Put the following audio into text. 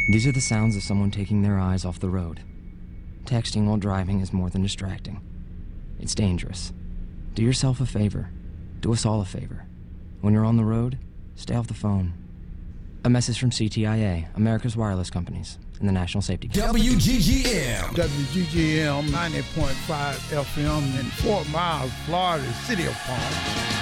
These are the sounds of someone taking their eyes off the road. Texting while driving is more than distracting. It's dangerous. Do yourself a favor. Do us all a favor. When you're on the road, stay off the phone. A message from CTIA, America's Wireless Companies, and the National Safety Council. WGGM. WGGM 90.5 FM in Fort Myers, Florida, City of Palm.